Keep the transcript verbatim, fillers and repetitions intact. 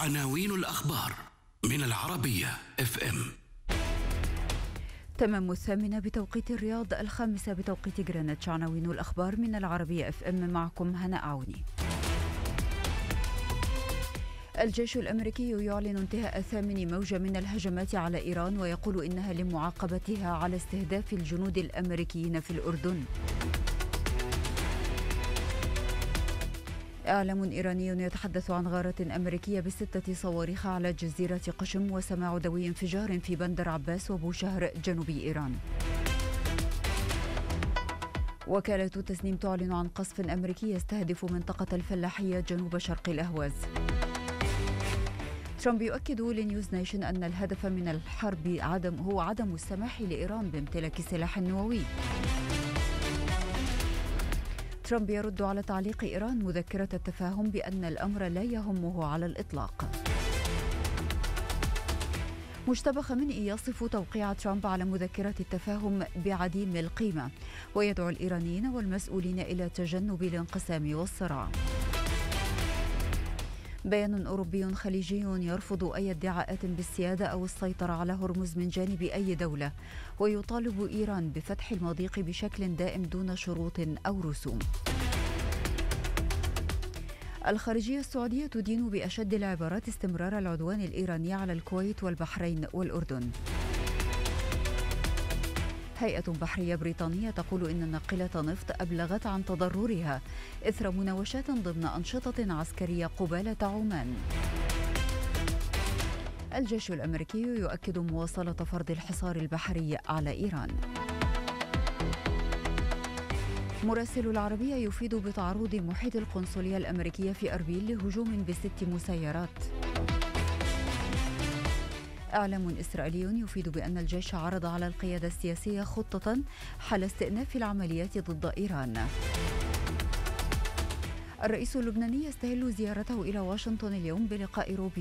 عناوين الأخبار من العربية اف ام. تمام الثامنة بتوقيت الرياض، الخامسة بتوقيت غرينتش. عناوين الأخبار من العربية اف ام، معكم هناء عوني. الجيش الأمريكي يعلن انتهاء ثامن موجة من الهجمات على إيران، ويقول إنها لمعاقبتها على استهداف الجنود الأمريكيين في الأردن. إعلام إيراني يتحدث عن غارة أمريكية بستة صواريخ على جزيرة قشم، وسماع دوي انفجار في بندر عباس وبوشهر جنوبي إيران. وكالة تسنيم تعلن عن قصف أمريكي يستهدف منطقة الفلاحية جنوب شرق الأهواز. ترامب يؤكد لنيوز نيشن أن الهدف من الحرب عدم هو عدم السماح لإيران بامتلاك سلاح نووي. ترامب يرد على تعليق إيران مذكرة التفاهم بأن الأمر لا يهمه على الإطلاق. مجتبى خامنئي يصف توقيع ترامب على مذكرة التفاهم بعديم القيمة، ويدعو الإيرانيين والمسؤولين إلى تجنب الانقسام والصراع. بيان أوروبي خليجي يرفض أي ادعاءات بالسيادة أو السيطرة على هرمز من جانب أي دولة، ويطالب إيران بفتح المضيق بشكل دائم دون شروط أو رسوم. الخارجية السعودية تدين بأشد العبارات استمرار العدوان الإيراني على الكويت والبحرين والأردن. هيئة بحرية بريطانية تقول إن ناقلة نفط أبلغت عن تضررها إثر مناوشات ضمن أنشطة عسكرية قبالة عمان. الجيش الأمريكي يؤكد مواصلة فرض الحصار البحري على إيران. مراسل العربية يفيد بتعرض محيط القنصلية الأمريكية في أربيل لهجوم بست مسيرات. إعلام إسرائيلي يفيد بأن الجيش عرض على القيادة السياسية خطة حل استئناف العمليات ضد إيران. الرئيس اللبناني يستهل زيارته إلى واشنطن اليوم بلقاء روبي